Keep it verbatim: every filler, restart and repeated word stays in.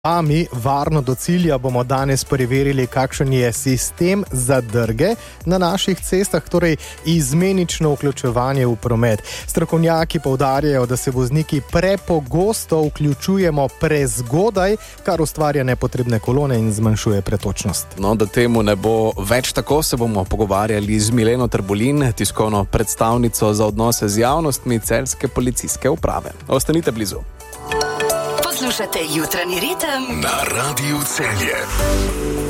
Mi varno do cilja bomo danes preverili, kakšen je sistem zadrge na naših cestah, torej izmenično vključevanje v promet. Strokovnjaki poudarjajo, da se vozniki prepogosto vključujemo prezgodaj, kar ustvarja nepotrebne kolone in zmanjšuje pretočnost. No, da temu ne bo več tako, se bomo pogovarjali z Mileno Trbulin, tiskovno predstavnico za odnose z javnostmi celjske policijske uprave. Ostanite blizu. Poslušate Jutranji ritem na Radiu Celje.